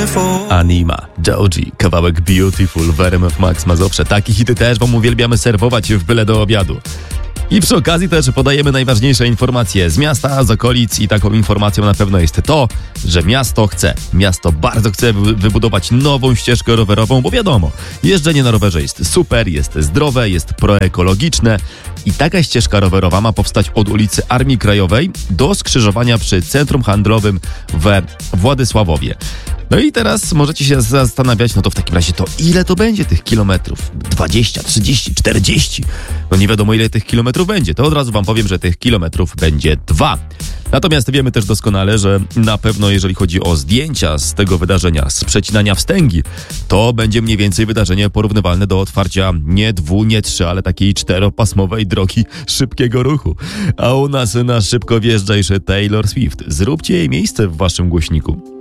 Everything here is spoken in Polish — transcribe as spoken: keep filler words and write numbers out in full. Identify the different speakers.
Speaker 1: Anima, Joji, kawałek Beautiful w R M F Max Mazowsze. Takie hity też wam uwielbiamy serwować w byle do obiadu. I przy okazji też podajemy najważniejsze informacje z miasta, z okolic i taką informacją na pewno jest to, że miasto chce, miasto bardzo chce wybudować nową ścieżkę rowerową, bo wiadomo, jeżdżenie na rowerze jest super, jest zdrowe, jest proekologiczne i taka ścieżka rowerowa ma powstać od ulicy Armii Krajowej do skrzyżowania przy Centrum Handlowym we Władysławowie. No i teraz możecie się zastanawiać, no to w takim razie to ile to będzie tych kilometrów? dwadzieścia, trzydzieści, czterdzieści? No nie wiadomo ile tych kilometrów będzie. To od razu wam powiem, że tych kilometrów będzie dwa. Natomiast wiemy też doskonale, że na pewno jeżeli chodzi o zdjęcia z tego wydarzenia, z przecinania wstęgi, to będzie mniej więcej wydarzenie porównywalne do otwarcia nie dwu, nie trzy, ale takiej czteropasmowej drogi szybkiego ruchu. A u nas na szybko wjeżdżajszy Taylor Swift. Zróbcie jej miejsce w waszym głośniku.